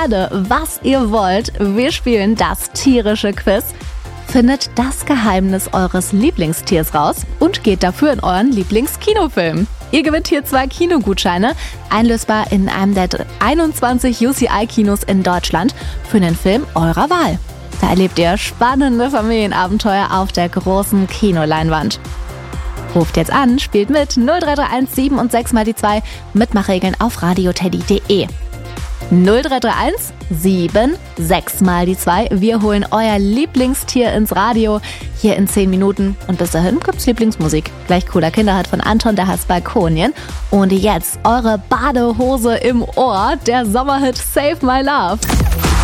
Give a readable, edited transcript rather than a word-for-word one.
gerne, was ihr wollt. Wir spielen das tierische Quiz. Findet das Geheimnis eures Lieblingstiers raus und geht dafür in euren Lieblingskinofilm. Ihr gewinnt hier 2 Kinogutscheine, einlösbar in einem der 21 UCI-Kinos in Deutschland für einen Film eurer Wahl. Da erlebt ihr spannende Familienabenteuer auf der großen Kinoleinwand. Ruft jetzt an, spielt mit 0331 7 und 6 mal die 2, Mitmachregeln auf radioteddy.de. 0331 7 6 mal die 2. Wir holen euer Lieblingstier ins Radio hier in 10 Minuten. Und bis dahin gibt's Lieblingsmusik. Gleich Cooler Kinderhit von Anton, der heißt Balkonien. Und jetzt eure Badehose im Ohr, der Sommerhit Save My Love.